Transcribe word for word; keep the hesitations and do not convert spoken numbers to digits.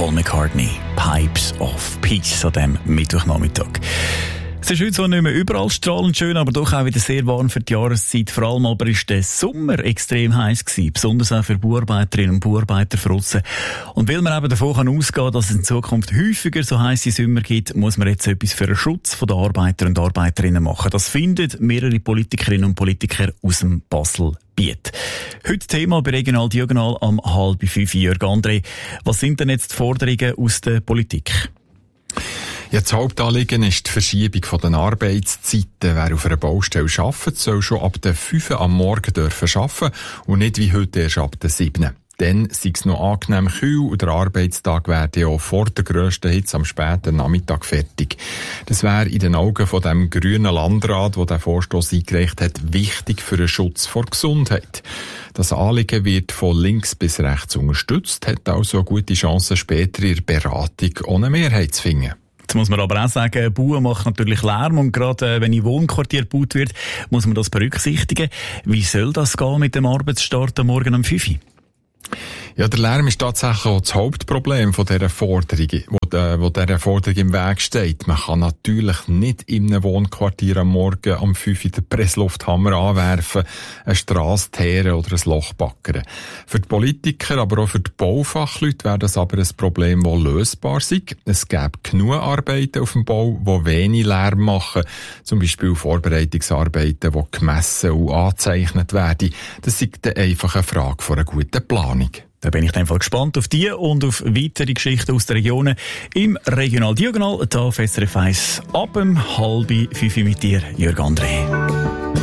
Paul McCartney, Pipes of Peace an diesem Mittwochnachmittag. Es ist heute so nicht mehr überall strahlend schön, aber doch auch wieder sehr warm für die Jahreszeit. Vor allem aber ist der Sommer extrem heiß gewesen, besonders auch für Bauarbeiterinnen und Bauarbeiter draussen. Und weil man eben davon ausgehen kann, dass es in Zukunft häufiger so heisse Sommer gibt, muss man jetzt etwas für den Schutz der Arbeiter und Arbeiterinnen machen. Das finden mehrere Politikerinnen und Politiker aus dem Baselbiet. Heute Thema bei Regional Diagonal am halb fünf. Jörg André, was sind denn jetzt die Forderungen aus der Politik? Ja, das Hauptanliegen ist die Verschiebung der Arbeitszeiten. Wer auf einer Baustelle arbeitet, soll schon ab der fünf am Morgen dürfen arbeiten und nicht wie heute erst ab der sieben. Dann sei es noch angenehm kühl und der Arbeitstag werde ja vor der grössten Hitze am späten Nachmittag fertig. Das wäre in den Augen von dem grünen Landrat, der den Vorstoss eingereicht hat, wichtig für den Schutz vor Gesundheit. Das Anliegen wird von links bis rechts unterstützt, hat also eine gute Chance, später in der Beratung ohne Mehrheit zu finden. Jetzt muss man aber auch sagen, Bauen macht natürlich Lärm und gerade wenn in Wohnquartier gebaut wird, muss man das berücksichtigen. Wie soll das gehen mit dem Arbeitsstart am Morgen um fünf Uhr? Ja, der Lärm ist tatsächlich auch das Hauptproblem von dieser Forderung, wo, de, wo dieser Forderung im Weg steht. Man kann natürlich nicht in einem Wohnquartier am Morgen um fünf Uhr den Presslufthammer anwerfen, eine Strasse teeren oder ein Loch backern. Für die Politiker, aber auch für die Baufachleute wäre das aber ein Problem, das lösbar ist. Es gäbe genug Arbeiten auf dem Bau, die wenig Lärm machen. Zum Beispiel Vorbereitungsarbeiten, die gemessen und angezeichnet werden. Das ist einfach eine Frage von einer guten Planung. Da bin ich dann Fall gespannt auf die und auf weitere Geschichten aus den Regionen im Regional Diagonal. Da auf S R F eins ab um halb fünf mit dir, Jörg André.